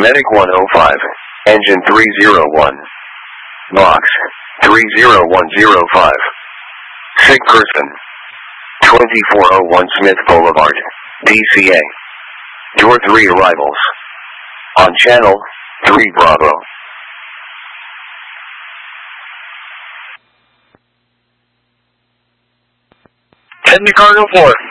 Medic 105, Engine 301. Box 30105. Sick person. 2401 Smith Boulevard, DCA. Door 3 arrivals. On channel 3 Bravo. Heading to Cargo 4.